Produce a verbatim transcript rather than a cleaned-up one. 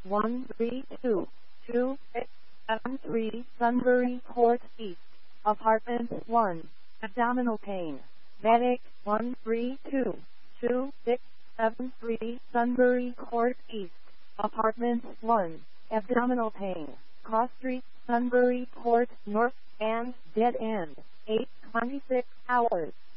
one three two two six seven three Sunbury Court East, Apartment one, abdominal pain. Medic one three two two six seven three Sunbury Court East, Apartment one, abdominal pain. Cross Street, Sunbury Court North, and dead end, eight twenty-six hours.